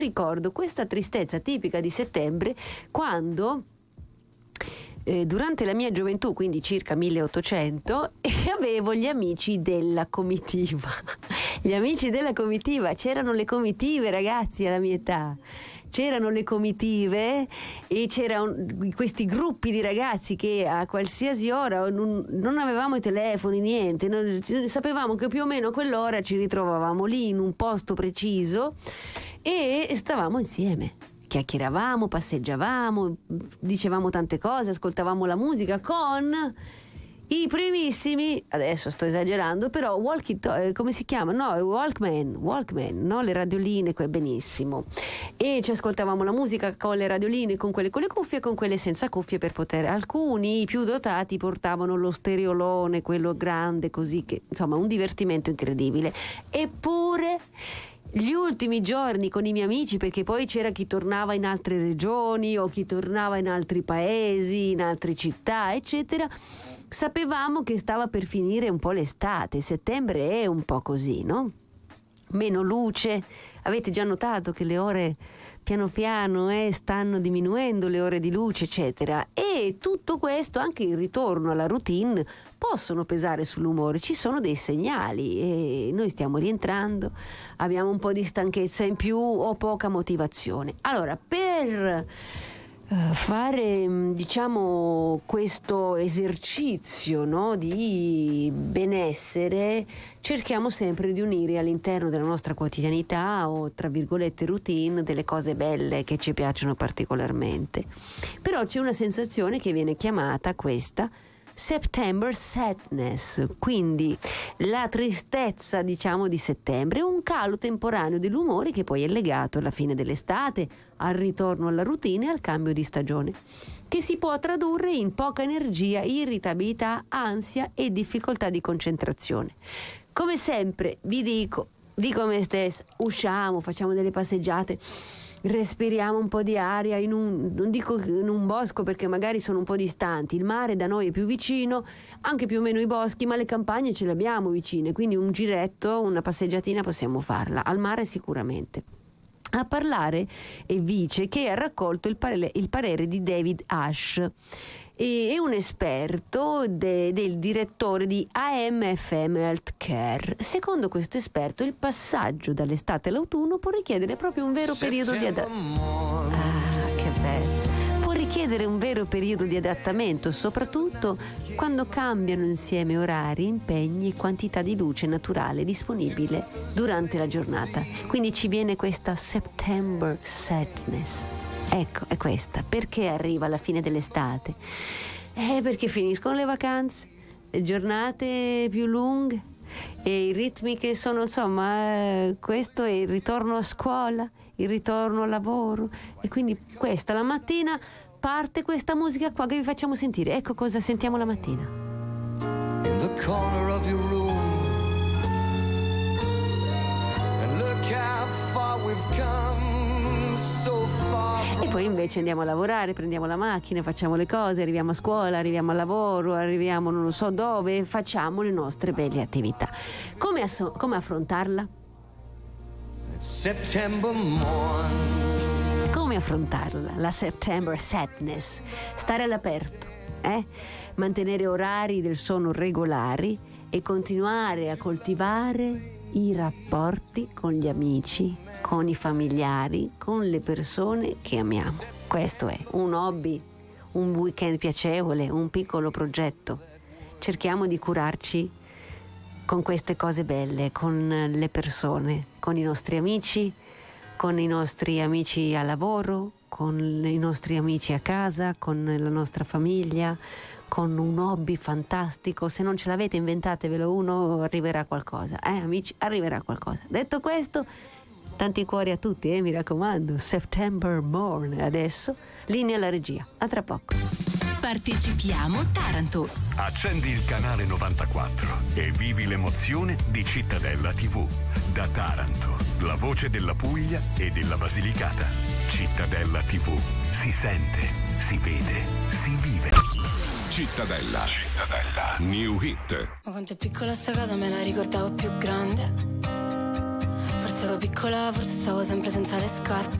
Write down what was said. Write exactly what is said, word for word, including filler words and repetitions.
Ricordo questa tristezza tipica di settembre quando eh, durante la mia gioventù, quindi circa milleottocento, avevo gli amici della comitiva. Gli amici della comitiva, c'erano le comitive, ragazzi, alla mia età. C'erano le comitive e c'erano questi gruppi di ragazzi che a qualsiasi ora non, non avevamo i telefoni, niente, non, sapevamo che più o meno a quell'ora ci ritrovavamo lì in un posto preciso e stavamo insieme. Chiacchieravamo, passeggiavamo, dicevamo tante cose, ascoltavamo la musica con i primissimi, adesso sto esagerando, però walkie to- come si chiama? No, Walkman, Walkman, no? Le radioline, que- benissimo. E ci ascoltavamo la musica con le radioline, con quelle con le cuffie e con quelle senza cuffie per poter. Alcuni, i più dotati, portavano lo stereolone, quello grande, così che, insomma, un divertimento incredibile. Eppure gli ultimi giorni con i miei amici, perché poi c'era chi tornava in altre regioni o chi tornava in altri paesi, in altre città, eccetera, sapevamo che stava per finire un po' l'estate. Settembre è un po' così, no? Meno luce. Avete già notato che le ore piano piano eh, stanno diminuendo, le ore di luce, eccetera. E tutto questo, anche il ritorno alla routine, possono pesare sull'umore. Ci sono dei segnali e noi stiamo rientrando, abbiamo un po' di stanchezza in più o poca motivazione. Allora, per fare, diciamo, questo esercizio, no, di benessere, cerchiamo sempre di unire all'interno della nostra quotidianità o, tra virgolette, routine, delle cose belle che ci piacciono particolarmente. Però c'è una sensazione che viene chiamata questa September Sadness, quindi la tristezza, diciamo, di settembre, un calo temporaneo dell'umore che poi è legato alla fine dell'estate, al ritorno alla routine e al cambio di stagione, che si può tradurre in poca energia, irritabilità, ansia e difficoltà di concentrazione. Come sempre vi dico, dico a me stessa, usciamo, facciamo delle passeggiate, respiriamo un po' di aria in un, non dico in un bosco perché magari sono un po' distanti, il mare da noi è più vicino, anche più o meno i boschi, ma le campagne ce le abbiamo vicine, quindi un giretto, una passeggiatina possiamo farla, al mare sicuramente. A parlare è Vice, che ha raccolto il parere, il parere di David Ash, è un esperto de, del direttore di A M F M Healthcare. Secondo questo esperto, il passaggio dall'estate all'autunno può richiedere proprio un vero periodo di adattamento. Ah, che bello! Può richiedere un vero periodo di adattamento, soprattutto quando cambiano insieme orari, impegni e quantità di luce naturale disponibile durante la giornata. Quindi ci viene questa September Sadness. Ecco, è questa. Perché arriva alla fine dell'estate? Eh, perché finiscono le vacanze, le giornate più lunghe e i ritmi che sono, insomma, eh, questo è il ritorno a scuola, il ritorno al lavoro, e quindi questa, la mattina parte questa musica qua che vi facciamo sentire. Ecco cosa sentiamo la mattina. In the corner of your room and look how far we've come. E poi invece andiamo a lavorare, prendiamo la macchina, facciamo le cose, arriviamo a scuola, arriviamo al lavoro, arriviamo non lo so dove, facciamo le nostre belle attività. Come, ass- come affrontarla? Come affrontarla? La September Sadness. Stare all'aperto, eh? Mantenere orari del sonno regolari e continuare a coltivare i rapporti con gli amici, con i familiari, con le persone che amiamo. Questo è un hobby, un weekend piacevole, un piccolo progetto. Cerchiamo di curarci con queste cose belle, con le persone, con i nostri amici, con i nostri amici al lavoro, con i nostri amici a casa, con la nostra famiglia, con un hobby fantastico. Se non ce l'avete, inventatevelo uno, arriverà qualcosa, eh amici, arriverà qualcosa. Detto questo, tanti cuori a tutti, eh, mi raccomando. September Morn. Adesso linea alla regia, a tra poco. Partecipiamo Taranto. Accendi il canale novantaquattro e vivi l'emozione di Cittadella tivù. Da Taranto, la voce della Puglia e della Basilicata. Cittadella tivù, si sente, si vede, si vive. Cittadella, Cittadella, New Hit. Ma quanto è piccola sta casa, me la ricordavo più grande. Forse l'ho piccola forse stavo sempre senza le scarpe.